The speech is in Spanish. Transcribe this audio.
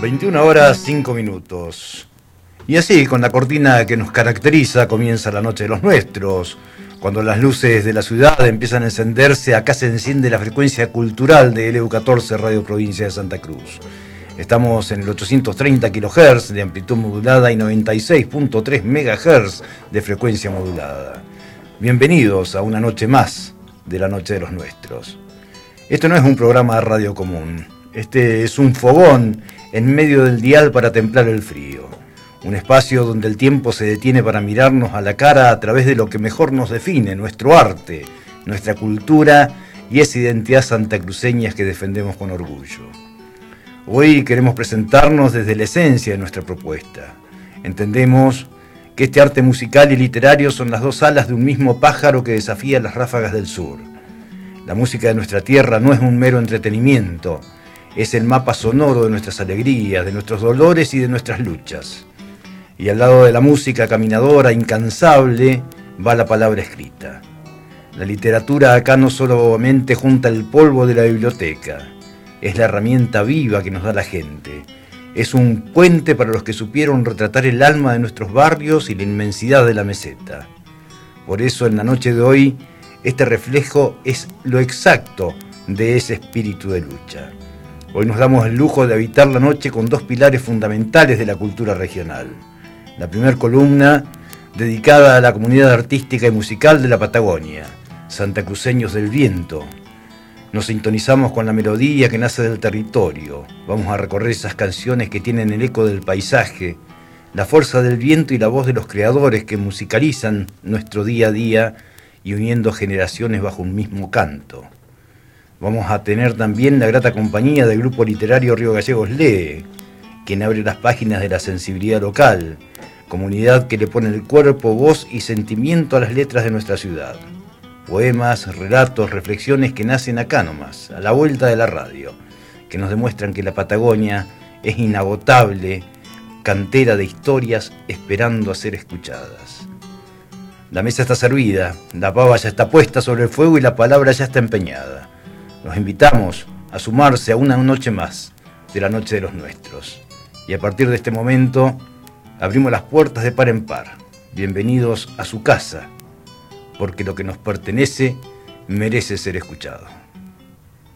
21 horas 5 minutos. Y así, con la cortina que nos caracteriza, comienza la noche de los nuestros. Cuando las luces de la ciudad empiezan a encenderse, acá se enciende la frecuencia cultural de LU14 Radio Provincia de Santa Cruz. Estamos en el 830 kHz de amplitud modulada y 96.3 MHz de frecuencia modulada. Bienvenidos a una noche más de la noche de los nuestros. Esto no es un programa de radio común. Este es un fogón en medio del dial para templar el frío. Un espacio donde el tiempo se detiene para mirarnos a la cara a través de lo que mejor nos define, nuestro arte, nuestra cultura y esa identidad santacruceña que defendemos con orgullo. Hoy queremos presentarnos desde la esencia de nuestra propuesta. Entendemos que este arte musical y literario son las dos alas de un mismo pájaro que desafía las ráfagas del sur. La música de nuestra tierra no es un mero entretenimiento, es el mapa sonoro de nuestras alegrías, de nuestros dolores y de nuestras luchas. Y al lado de la música caminadora, incansable, va la palabra escrita. La literatura acá no solamente junta el polvo de la biblioteca, es la herramienta viva que nos da la gente. Es un puente para los que supieron retratar el alma de nuestros barrios y la inmensidad de la meseta. Por eso en la noche de hoy, este reflejo es lo exacto de ese espíritu de lucha. Hoy nos damos el lujo de habitar la noche con dos pilares fundamentales de la cultura regional. La primera columna, dedicada a la comunidad artística y musical de la Patagonia, Santacruceños del Viento. Nos sintonizamos con la melodía que nace del territorio. Vamos a recorrer esas canciones que tienen el eco del paisaje, la fuerza del viento y la voz de los creadores que musicalizan nuestro día a día y uniendo generaciones bajo un mismo canto. Vamos a tener también la grata compañía del grupo literario Río Gallegos Lee, quien abre las páginas de la sensibilidad local, comunidad que le pone el cuerpo, voz y sentimiento a las letras de nuestra ciudad. Poemas, relatos, reflexiones que nacen acá nomás, a la vuelta de la radio, que nos demuestran que la Patagonia es inagotable, cantera de historias esperando a ser escuchadas. La mesa está servida, la pava ya está puesta sobre el fuego y la palabra ya está empeñada. Los invitamos a sumarse a una noche más de la noche de los nuestros. Y a partir de este momento, abrimos las puertas de par en par. Bienvenidos a su casa, porque lo que nos pertenece merece ser escuchado.